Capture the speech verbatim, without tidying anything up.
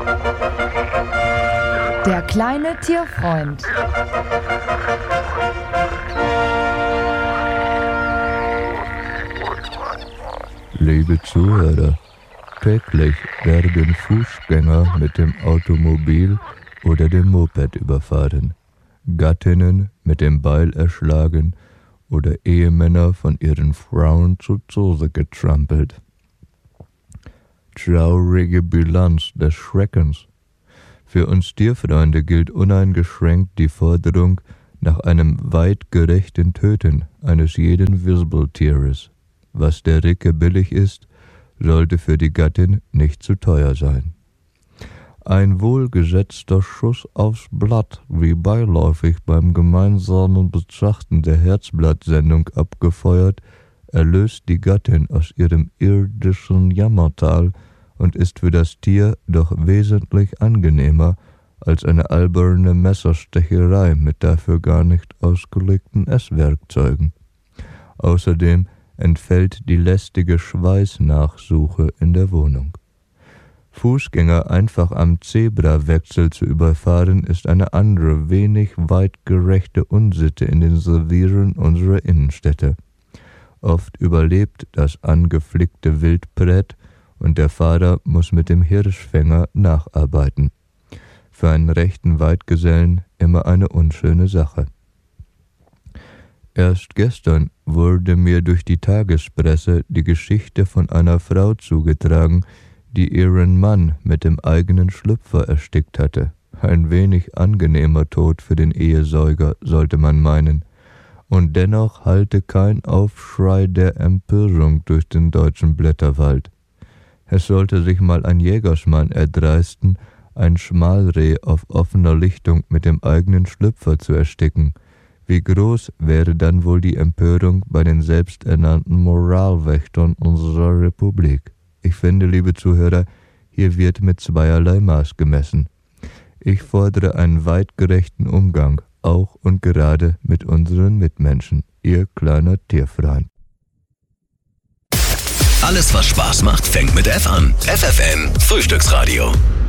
Der kleine Tierfreund. Liebe Zuhörer, täglich werden Fußgänger mit dem Automobil oder dem Moped überfahren, Gattinnen mit dem Beil erschlagen oder Ehemänner von ihren Frauen zu Tode getrampelt. Traurige Bilanz des Schreckens. Für uns Tierfreunde gilt uneingeschränkt die Forderung nach einem weitgerechten Töten eines jeden Wirbeltieres. Was der Ricke billig ist, sollte für die Gattin nicht zu teuer sein. Ein wohlgesetzter Schuss aufs Blatt, wie beiläufig beim gemeinsamen Betrachten der Herzblatt-Sendung abgefeuert, erlöst die Gattin aus ihrem irdischen Jammertal und ist für das Tier doch wesentlich angenehmer als eine alberne Messerstecherei mit dafür gar nicht ausgelegten Esswerkzeugen. Außerdem entfällt die lästige Schweißnachsuche in der Wohnung. Fußgänger einfach am Zebrawechsel zu überfahren, ist eine andere, wenig weitgerechte Unsitte in den Revieren unserer Innenstädte. Oft überlebt das angeflickte Wildbrett und der Fahrer muss mit dem Hirschfänger nacharbeiten. Für einen rechten Weidgesellen immer eine unschöne Sache. Erst gestern wurde mir durch die Tagespresse die Geschichte von einer Frau zugetragen, die ihren Mann mit dem eigenen Schlüpfer erstickt hatte. Ein wenig angenehmer Tod für den Ehesäuger, sollte man meinen. Und dennoch hallte kein Aufschrei der Empörung durch den deutschen Blätterwald. Es sollte sich mal ein Jägersmann erdreisten, ein Schmalreh auf offener Lichtung mit dem eigenen Schlüpfer zu ersticken. Wie groß wäre dann wohl die Empörung bei den selbsternannten Moralwächtern unserer Republik? Ich finde, liebe Zuhörer, hier wird mit zweierlei Maß gemessen. Ich fordere einen weitgerechten Umgang, auch und gerade mit unseren Mitmenschen. Ihr kleiner Tierfreund. Alles, was Spaß macht, fängt mit F an. F F N Frühstücksradio.